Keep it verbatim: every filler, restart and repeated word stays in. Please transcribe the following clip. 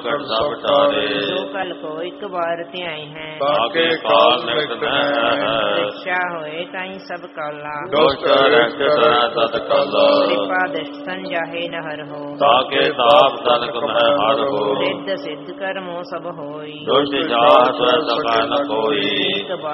ਘਟ ਸਭ ਟਾਰੇ ਜੋ ਕਲ ਕੋ ਇੱਕ ਵਾਰ ਧਿਆਈ ਹੈ ਤਾਕੇ ਕਾਲ ਨਿਕਟ ਨ ਹੈ ਪ੍ਰੀਖਿਆ ਹੋਏ ਤਾਈ ਸਭ ਕਾਲਾ ਦੁਸ਼ਟ ਰਹਿਤ ਤਰੈ ਤਤ ਕਾਲਾ ਕਿਰਪਾ ਦਰਸ਼ਨ ਜਾਹੇ ਨ ਹਰ ਹੋ ਤਾਕੇ ਤਾਪ ਤਨਕ ਮਹਿ ਹਰ ਹੋ ਸਿੱਧ ਸਿੱਧ ਕਰਮੋ ਸਭ ਹੋਈ ਦੁਸ਼ਟ ਜਾਤ ਸਵੈ ਸਕੈ ਨ ਕੋਈ ਇੱਕ